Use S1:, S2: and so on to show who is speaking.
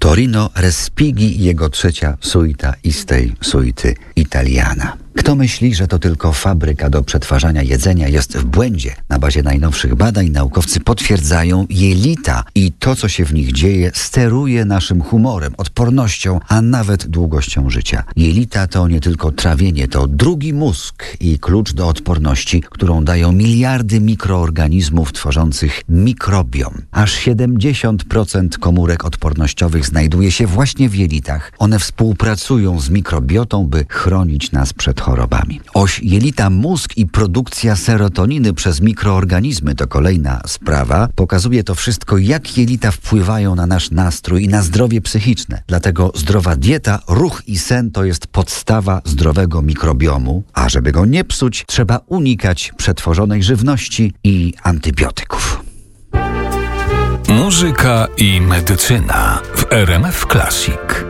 S1: Vittorino Respighi i jego trzecia suita z tej suity Italiana. Kto myśli, że to tylko fabryka do przetwarzania jedzenia, jest w błędzie. Na bazie najnowszych badań naukowcy potwierdzają, jelita i to, co się w nich dzieje, steruje naszym humorem, odpornością, a nawet długością życia. Jelita to nie tylko trawienie, to drugi mózg i klucz do odporności, którą dają miliardy mikroorganizmów tworzących mikrobiom. Aż 70% komórek odpornościowych znajduje się właśnie w jelitach. One współpracują z mikrobiotą, by chronić nas przed chorobami. Oś jelita-mózg i produkcja serotoniny przez mikroorganizmy to kolejna sprawa. Pokazuje to wszystko, jak jelita wpływają na nasz nastrój i na zdrowie psychiczne. Dlatego zdrowa dieta, ruch i sen to jest podstawa zdrowego mikrobiomu, a żeby go nie psuć, trzeba unikać przetworzonej żywności i antybiotyków.
S2: Muzyka i medycyna w RMF Classic.